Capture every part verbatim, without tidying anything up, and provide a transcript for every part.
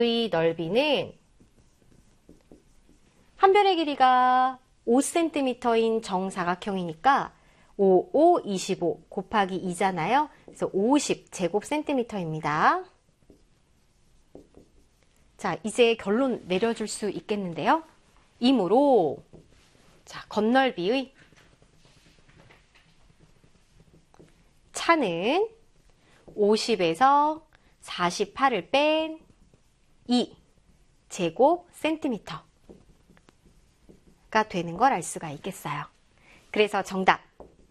의 넓이는 한 변의 길이가 오 센티미터인 정사각형이니까 오, 오, 이십오 곱하기 이잖아요. 그래서 오십 제곱센티미터입니다. 자, 이제 결론 내려줄 수 있겠는데요. 이므로 자, 겉넓이의 차는 오십에서 사십팔을 뺀 이 제곱센티미터가 되는 걸 알 수가 있겠어요. 그래서 정답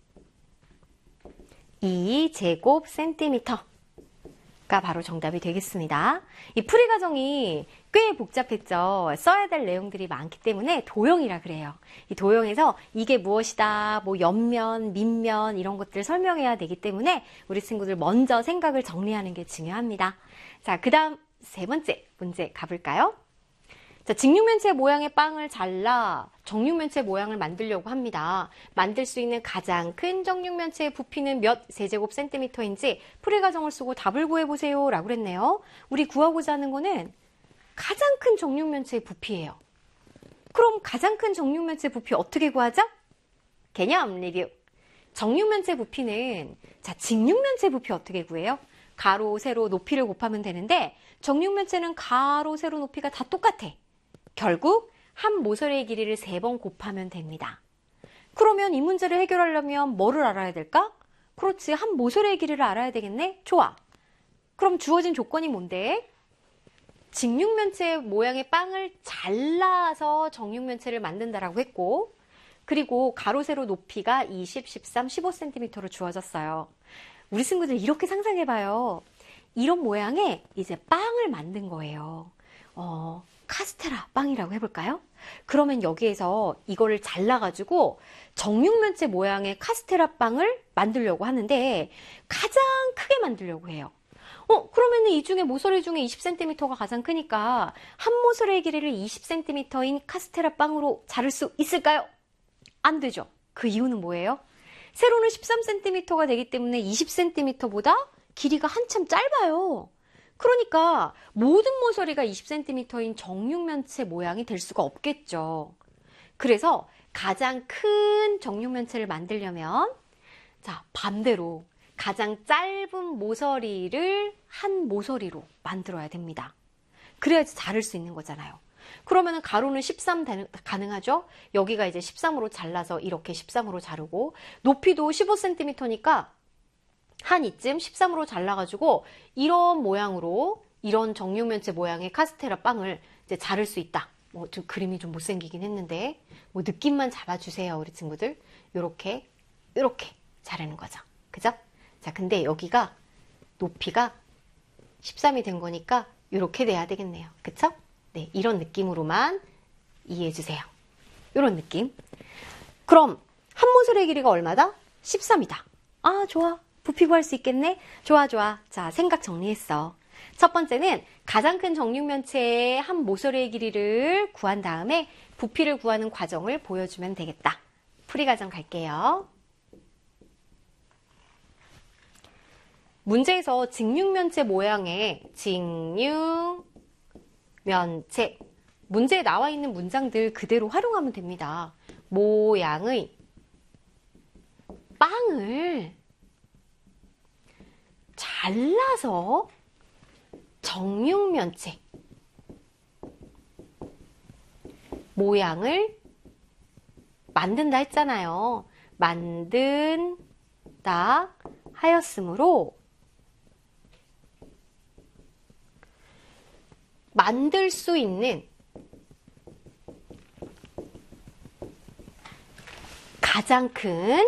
이 제곱센티미터가 바로 정답이 되겠습니다. 이 풀이 과정이 꽤 복잡했죠. 써야 될 내용들이 많기 때문에 도형이라 그래요. 이 도형에서 이게 무엇이다, 뭐 옆면, 밑면 이런 것들을 설명해야 되기 때문에 우리 친구들 먼저 생각을 정리하는 게 중요합니다. 자, 그 다음 세 번째 문제 가볼까요? 자, 직육면체 모양의 빵을 잘라 정육면체 모양을 만들려고 합니다. 만들 수 있는 가장 큰 정육면체의 부피는 몇 세제곱센티미터인지 풀이 과정을 쓰고 답을 구해보세요 라고 그랬네요. 우리 구하고자 하는 거는 가장 큰 정육면체의 부피예요. 그럼 가장 큰 정육면체 부피 어떻게 구하죠? 개념 리뷰. 정육면체 부피는 자, 직육면체 부피 어떻게 구해요? 가로, 세로, 높이를 곱하면 되는데 정육면체는 가로, 세로, 높이가 다 똑같아. 결국 한 모서리의 길이를 세 번 곱하면 됩니다. 그러면 이 문제를 해결하려면 뭐를 알아야 될까? 그렇지, 한 모서리의 길이를 알아야 되겠네? 좋아. 그럼 주어진 조건이 뭔데? 직육면체 모양의 빵을 잘라서 정육면체를 만든다라고 했고, 그리고 가로, 세로 높이가 이십, 십삼, 십오 센티미터로 주어졌어요. 우리 친구들 이렇게 상상해봐요. 이런 모양의 이제 빵을 만든 거예요. 어, 카스테라 빵이라고 해볼까요? 그러면 여기에서 이거를 잘라가지고 정육면체 모양의 카스테라 빵을 만들려고 하는데 가장 크게 만들려고 해요. 어, 그러면 이 중에 모서리 중에 이십 센티미터가 가장 크니까 한 모서리의 길이를 이십 센티미터인 카스테라 빵으로 자를 수 있을까요? 안 되죠. 그 이유는 뭐예요? 세로는 십삼 센티미터가 되기 때문에 이십 센티미터보다 길이가 한참 짧아요. 그러니까 모든 모서리가 이십 센티미터인 정육면체 모양이 될 수가 없겠죠. 그래서 가장 큰 정육면체를 만들려면 자, 반대로 가장 짧은 모서리를 한 모서리로 만들어야 됩니다. 그래야지 자를 수 있는 거잖아요. 그러면 가로는 십삼 가능하죠? 여기가 이제 십삼으로 잘라서 이렇게 십삼으로 자르고 높이도 십오 센티미터니까 한 이쯤 십삼으로 잘라가지고 이런 모양으로 이런 정육면체 모양의 카스테라 빵을 이제 자를 수 있다. 뭐 좀 그림이 좀 못생기긴 했는데 뭐 느낌만 잡아주세요, 우리 친구들. 요렇게 요렇게 자르는 거죠. 그죠? 자, 근데 여기가 높이가 십삼이 된 거니까 요렇게 돼야 되겠네요. 그쵸? 네, 이런 느낌으로만 이해해 주세요. 이런 느낌. 그럼 한 모서리의 길이가 얼마다? 십삼이다. 아, 좋아. 부피 구할 수 있겠네? 좋아, 좋아. 자, 생각 정리했어. 첫 번째는 가장 큰 정육면체의 한 모서리의 길이를 구한 다음에 부피를 구하는 과정을 보여주면 되겠다. 풀이 과정 갈게요. 문제에서 직육면체 모양의 직육 면체 문제에 나와 있는 문장들 그대로 활용하면 됩니다. 모양의 빵을 잘라서 정육면체 모양을 만든다 했잖아요. 만든다 하였으므로 만들 수 있는 가장 큰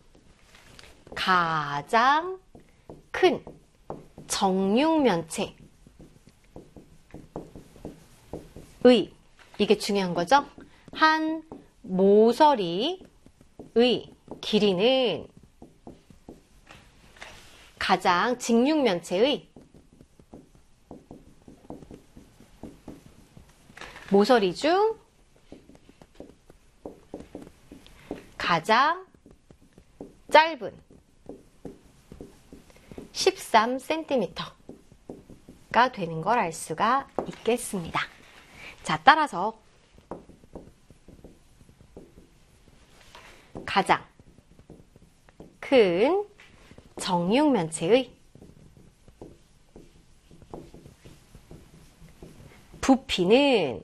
가장 큰 정육면체의 이게 중요한 거죠. 한 모서리의 길이는 가장 직육면체의 모서리 중 가장 짧은 십삼 센티미터가 되는 걸 알 수가 있겠습니다. 자, 따라서 가장 큰 정육면체의 부피는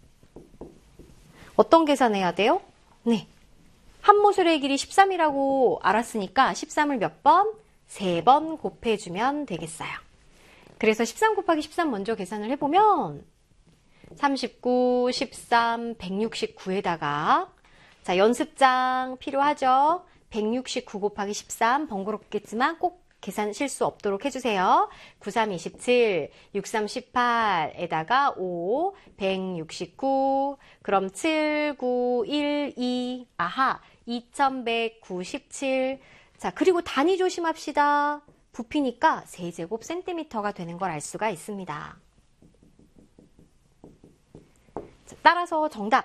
어떤 계산해야 돼요? 네. 한 모서리의 길이 십삼이라고 알았으니까 십삼을 몇 번? 세 번 곱해주면 되겠어요. 그래서 십삼 곱하기 십삼 먼저 계산을 해보면 삼십구, 십삼, 백육십구에다가 자, 연습장 필요하죠? 백육십구 곱하기 십삼 번거롭겠지만 꼭 계산 실수 없도록 해주세요. 구삼 이십칠, 육삼 십팔에다가 오, 백육십구, 그럼 칠, 구, 일, 이, 아하, 이천백구십칠. 자, 그리고 단위 조심합시다. 부피니까 세제곱 센티미터가 되는 걸 알 수가 있습니다. 자, 따라서 정답.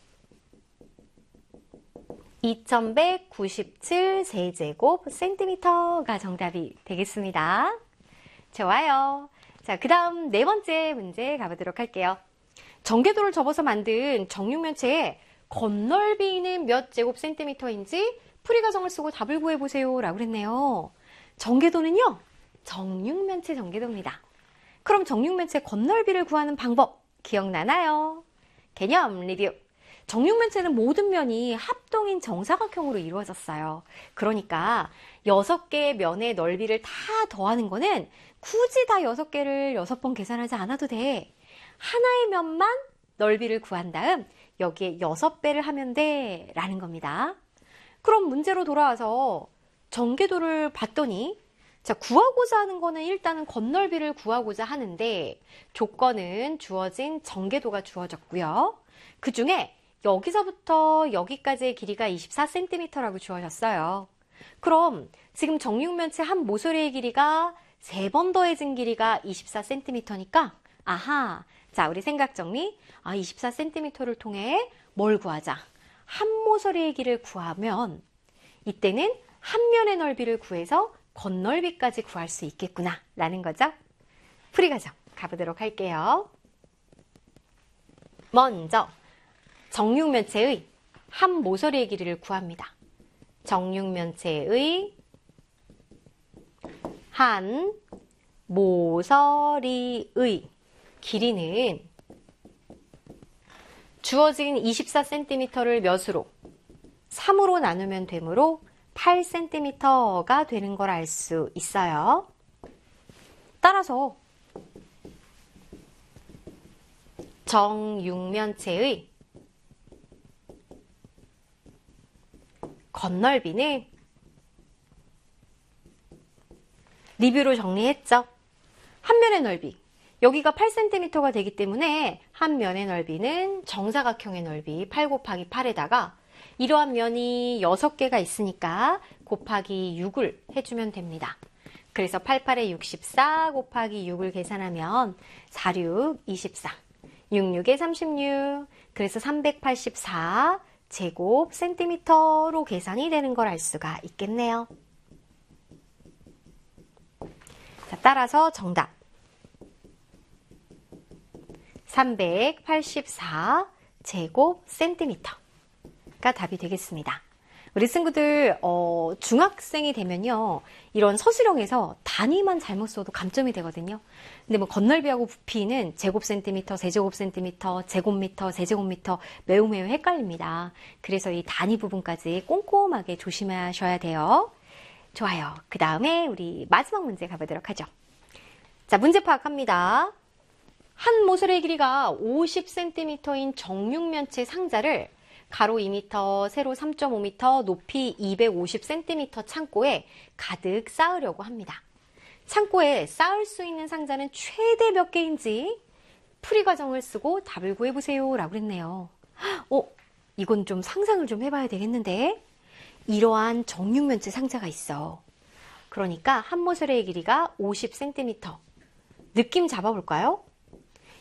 이천백구십칠 세제곱 센티미터가 정답이 되겠습니다. 좋아요. 자, 그 다음 네 번째 문제 가보도록 할게요. 전개도를 접어서 만든 정육면체의 겉넓이는 몇 제곱 센티미터인지 풀이 과정을 쓰고 답을 구해보세요 라고 그랬네요. 전개도는요, 정육면체 전개도입니다. 그럼 정육면체 겉넓이를 구하는 방법 기억나나요? 개념 리뷰. 정육면체는 모든 면이 합동인 정사각형으로 이루어졌어요. 그러니까 여섯 개의 면의 넓이를 다 더하는 거는 굳이 다 여섯 개를 여섯 번 계산하지 않아도 돼. 하나의 면만 넓이를 구한 다음 여기에 여섯 배를 하면 돼 라는 겁니다. 그럼 문제로 돌아와서 전개도를 봤더니 자, 구하고자 하는 거는 일단은 겉넓이를 구하고자 하는데 조건은 주어진 전개도가 주어졌고요. 그 중에 여기서부터 여기까지의 길이가 이십사 센티미터라고 주어졌어요. 그럼 지금 정육면체 한 모서리의 길이가 세 번 더해진 길이가 이십사 센티미터니까 아하, 자, 우리 생각 정리. 아, 이십사 센티미터를 통해 뭘 구하자? 한 모서리의 길이를 구하면 이때는 한 면의 넓이를 구해서 겉넓이까지 구할 수 있겠구나 라는 거죠. 풀이 과정 가보도록 할게요. 먼저 정육면체의 한 모서리의 길이를 구합니다. 정육면체의 한 모서리의 길이는 주어진 이십사 센티미터를 몇으로? 삼으로 나누면 되므로 팔 센티미터가 되는 걸 알 수 있어요. 따라서 정육면체의 겉넓이는 리뷰로 정리했죠. 한 면의 넓이. 여기가 팔 센티미터가 되기 때문에 한 면의 넓이는 정사각형의 넓이 팔 곱하기 팔에다가 이러한 면이 여섯 개가 있으니까 곱하기 육을 해주면 됩니다. 그래서 팔십팔에 육십사 곱하기 육을 계산하면 사, 육, 이십사, 육십육에 삼십육, 그래서 삼백팔십사 제곱 센티미터로 계산이 되는 걸 알 수가 있겠네요. 자, 따라서 정답 삼백팔십사 제곱 센티미터가 답이 되겠습니다. 우리 친구들 어, 중학생이 되면요, 이런 서술형에서 단위만 잘못 써도 감점이 되거든요. 근데 뭐 겉넓이하고 부피는 제곱 센티미터, 세제곱 센티미터, 제곱미터, 세제곱미터 매우 매우 헷갈립니다. 그래서 이 단위 부분까지 꼼꼼하게 조심하셔야 돼요. 좋아요. 그 다음에 우리 마지막 문제 가보도록 하죠. 자, 문제 파악합니다. 한 모서리의 길이가 오십 센티미터인 정육면체 상자를 가로 이 미터, 세로 삼 점 오 미터, 높이 이백오십 센티미터 창고에 가득 쌓으려고 합니다. 창고에 쌓을 수 있는 상자는 최대 몇 개인지 풀이 과정을 쓰고 답을 구해보세요 라고 했네요. 어, 이건 좀 상상을 좀 해봐야 되겠는데, 이러한 정육면체 상자가 있어. 그러니까 한 모서리의 길이가 오십 센티미터. 느낌 잡아볼까요?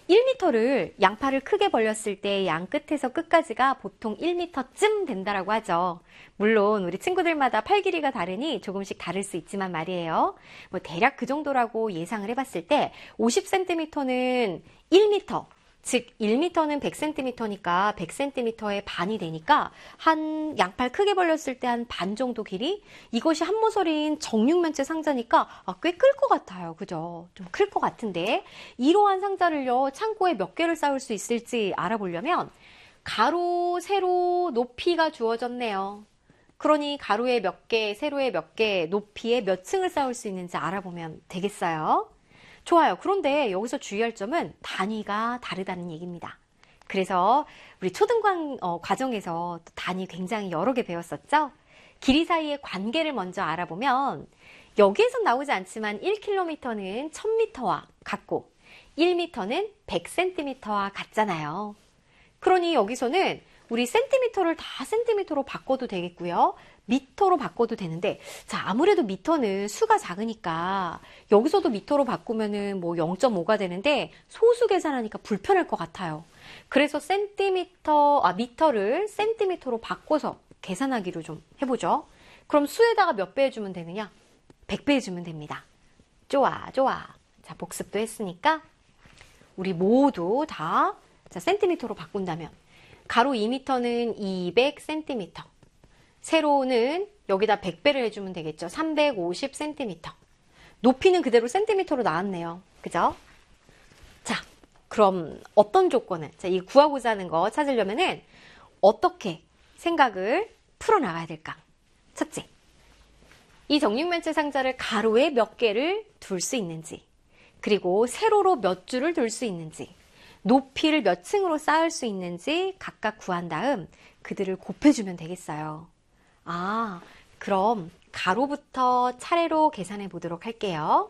일 미터를 양팔을 크게 벌렸을 때 양 끝에서 끝까지가 보통 일 미터쯤 된다라고 하죠. 물론 우리 친구들마다 팔 길이가 다르니 조금씩 다를 수 있지만 말이에요. 뭐 대략 그 정도라고 예상을 해봤을 때 오십 센티미터는 일 미터, 즉 일 미터는 백 센티미터니까 백 센티미터의 반이 되니까 한 양팔 크게 벌렸을 때 한 반 정도 길이? 이것이 한 모서리인 정육면체 상자니까 아, 꽤 클 것 같아요. 그죠? 좀 클 것 같은데 이러한 상자를요 창고에 몇 개를 쌓을 수 있을지 알아보려면 가로, 세로, 높이가 주어졌네요. 그러니 가로에 몇 개, 세로에 몇 개, 높이에 몇 층을 쌓을 수 있는지 알아보면 되겠어요. 좋아요. 그런데 여기서 주의할 점은 단위가 다르다는 얘기입니다. 그래서 우리 초등 어, 과정에서 단위 굉장히 여러 개 배웠었죠? 길이 사이의 관계를 먼저 알아보면 여기에선 나오지 않지만 일 킬로미터는 천 미터와 같고 일 미터는 백 센티미터와 같잖아요. 그러니 여기서는 우리 센티미터를 다 센티미터로 바꿔도 되겠고요. 미터로 바꿔도 되는데, 자, 아무래도 미터는 수가 작으니까 여기서도 미터로 바꾸면은 뭐 영 점 오가 되는데 소수 계산하니까 불편할 것 같아요. 그래서 센티미터, 아, 미터를 센티미터로 바꿔서 계산하기로 좀 해보죠. 그럼 수에다가 몇 배 해주면 되느냐? 백 배 해주면 됩니다. 좋아, 좋아. 자, 복습도 했으니까 우리 모두 다 자, 센티미터로 바꾼다면 가로 이 미터는 이백 센티미터. 세로는 여기다 백 배를 해주면 되겠죠. 삼백오십 센티미터. 높이는 그대로 센티미터로 나왔네요. 그죠? 자, 그럼 어떤 조건을, 자, 이 구하고자 하는 거 찾으려면은 어떻게 생각을 풀어나가야 될까? 첫째, 이 정육면체 상자를 가로에 몇 개를 둘 수 있는지, 그리고 세로로 몇 줄을 둘 수 있는지, 높이를 몇 층으로 쌓을 수 있는지 각각 구한 다음 그들을 곱해주면 되겠어요. 아, 그럼 가로부터 차례로 계산해 보도록 할게요.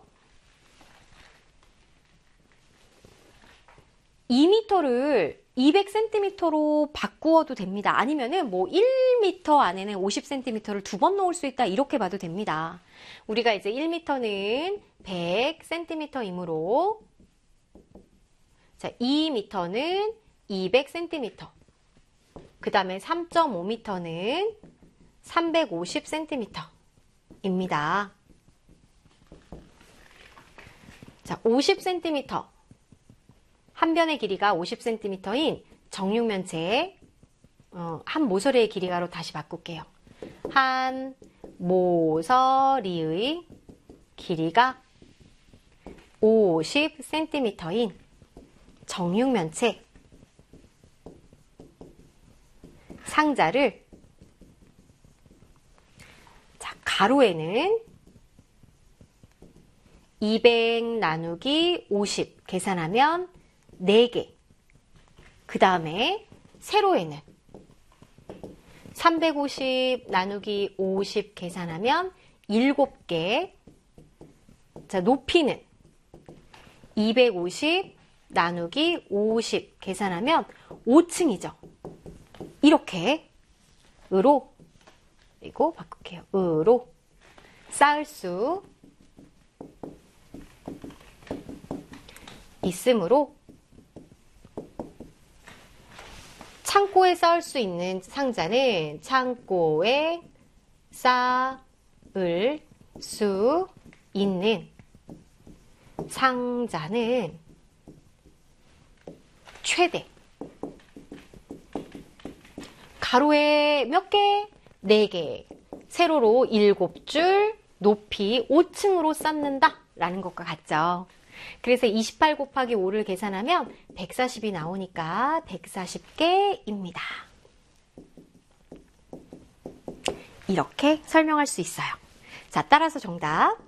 이 미터를 이백 센티미터로 바꾸어도 됩니다. 아니면은 뭐 일 미터 안에는 오십 센티미터를 두 번 넣을 수 있다 이렇게 봐도 됩니다. 우리가 이제 일 미터는 백 센티미터이므로 자, 이 미터는 이백 센티미터. 그 다음에 삼 점 오 미터는 삼백오십 센티미터입니다. 자, 오십 센티미터. 한 변의 길이가 오십 센티미터인 정육면체의 어, 한 모서리의 길이가로 다시 바꿀게요. 한 모서리의 길이가 오십 센티미터인 정육면체 상자를 자, 가로에는 이백 나누기 오십 계산하면 네 개. 그 다음에 세로에는 삼백오십 나누기 오십 계산하면 일곱 개. 자, 높이는 이백오십 나누기 오십 계산하면 오 층이죠. 이렇게 으로 그리고 바꿀게요. 으로 쌓을 수 있으므로 창고에 쌓을 수 있는 상자는 창고에 쌓을 수 있는 상자는 최대 가로에 몇 개? 네 개. 세로로 일곱 줄, 높이 오 층으로 쌓는다 라는 것과 같죠. 그래서 이십팔 곱하기 오를 계산하면 백사십이 나오니까 백사십 개입니다. 이렇게 설명할 수 있어요. 자, 따라서 정답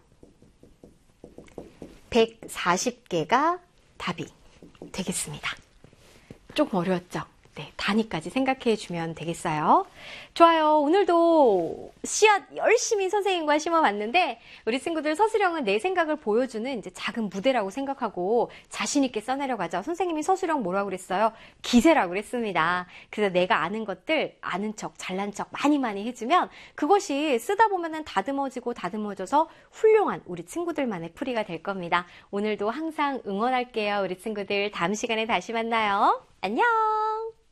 백사십 개가 답이 되겠습니다. 조금 어려웠죠? 네, 단위까지 생각해 주면 되겠어요. 좋아요. 오늘도 씨앗 열심히 선생님과 심어봤는데 우리 친구들 서술형은 내 생각을 보여주는 이제 작은 무대라고 생각하고 자신 있게 써내려가죠. 선생님이 서술형 뭐라고 그랬어요? 기세라고 그랬습니다. 그래서 내가 아는 것들 아는 척, 잘난 척 많이 많이 해주면 그것이 쓰다 보면은 다듬어지고 다듬어져서 훌륭한 우리 친구들만의 풀이가 될 겁니다. 오늘도 항상 응원할게요. 우리 친구들 다음 시간에 다시 만나요. 안녕!